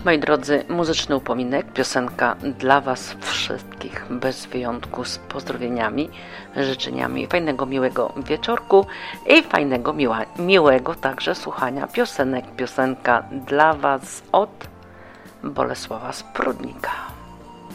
Moi drodzy, muzyczny upominek, piosenka dla Was wszystkich, bez wyjątku, z pozdrowieniami, życzeniami fajnego, miłego wieczorku i fajnego, miłego także słuchania piosenek. Piosenka dla Was od Bolesława z Prudnika.